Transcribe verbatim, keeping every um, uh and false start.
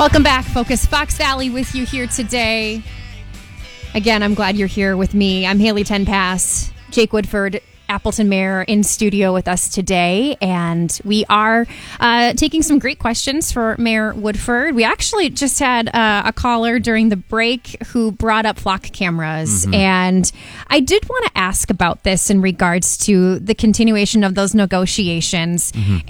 Welcome back, Focus Fox Valley with you here today. Again, I'm glad you're here with me. I'm Haley Tenpass, Jake Woodford, Appleton Mayor in studio with us today, and we are uh, taking some great questions for Mayor Woodford. We actually just had uh, a caller during the break who brought up flock cameras, mm-hmm. and I did want to ask about this in regards to the continuation of those negotiations. Mm-hmm.